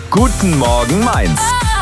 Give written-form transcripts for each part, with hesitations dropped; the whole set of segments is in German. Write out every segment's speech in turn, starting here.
Guten Morgen Mainz.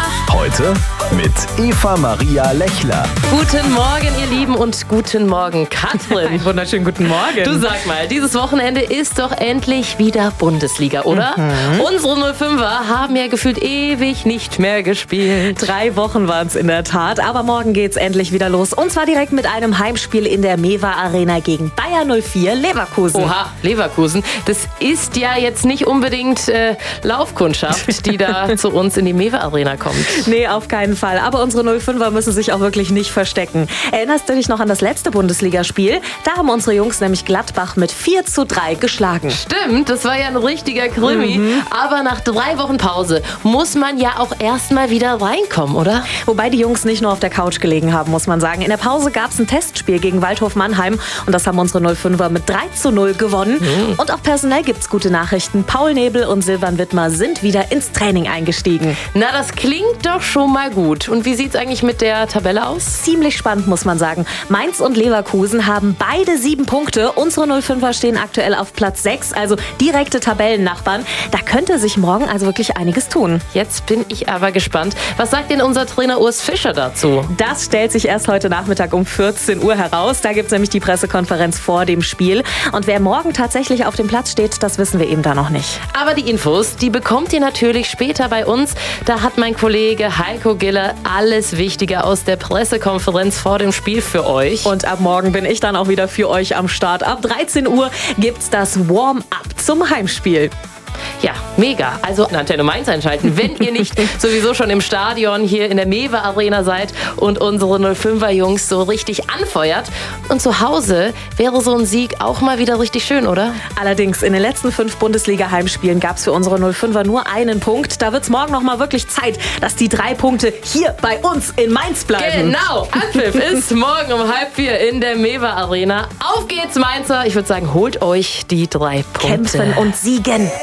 Heute mit Eva Maria Lechler. Guten Morgen, ihr Lieben, und guten Morgen, Katrin. Einen wunderschönen guten Morgen. Du sag mal, dieses Wochenende ist doch endlich wieder Bundesliga, oder? Unsere 05er haben ja gefühlt ewig nicht mehr gespielt. 3 Wochen waren es in der Tat, aber morgen geht's endlich wieder los. Und zwar direkt mit einem Heimspiel in der Mewa Arena gegen Bayer 04 Leverkusen. Oha, Leverkusen. Das ist ja jetzt nicht unbedingt Laufkundschaft, die da zu uns in die Mewa Arena kommt. Nee, auf keinen Fall. Aber unsere 05er müssen sich auch wirklich nicht verstecken. Erinnerst du dich noch an das letzte Bundesligaspiel? Da haben unsere Jungs nämlich Gladbach mit 4:3 geschlagen. Stimmt, das war ja ein richtiger Krimi. Aber nach 3 Wochen Pause muss man ja auch erstmal wieder reinkommen, oder? Wobei die Jungs nicht nur auf der Couch gelegen haben, muss man sagen. In der Pause gab es ein Testspiel gegen Waldhof Mannheim und das haben unsere 05er mit 3:0 gewonnen. Und auch personell gibt's gute Nachrichten. Paul Nebel und Silvan Wittmer sind wieder ins Training eingestiegen. Na, das klingt doch schon mal gut. Und wie sieht's eigentlich mit der Tabelle aus? Ziemlich spannend, muss man sagen. Mainz und Leverkusen haben beide 7 Punkte. Unsere 05er stehen aktuell auf Platz 6, also direkte Tabellennachbarn. Da könnte sich morgen also wirklich einiges tun. Jetzt bin ich aber gespannt. Was sagt denn unser Trainer Urs Fischer dazu? Das stellt sich erst heute Nachmittag um 14 Uhr heraus. Da gibt es nämlich die Pressekonferenz vor dem Spiel. Und wer morgen tatsächlich auf dem Platz steht, das wissen wir eben da noch nicht. Aber die Infos, die bekommt ihr natürlich später bei uns. Da hat mein Kollege Heiko Giller alles Wichtige aus der Pressekonferenz vor dem Spiel für euch. Und ab morgen bin ich dann auch wieder für euch am Start. Ab 13 Uhr gibt's das Warm-up zum Heimspiel. Ja, mega. Also Antenne Mainz einschalten, wenn ihr nicht sowieso schon im Stadion hier in der Mewa Arena seid und unsere 05er Jungs so richtig anfeuert. Und zu Hause wäre so ein Sieg auch mal wieder richtig schön, oder? Allerdings, in den letzten 5 Bundesliga-Heimspielen gab es für unsere 05er nur einen Punkt. Da wird's morgen noch mal wirklich Zeit, dass die 3 Punkte hier bei uns in Mainz bleiben. Genau, Anpfiff ist morgen um 3:30 in der Mewa Arena. Auf geht's, Mainzer. Ich würde sagen, holt euch die 3 Punkte. Kämpfen und siegen.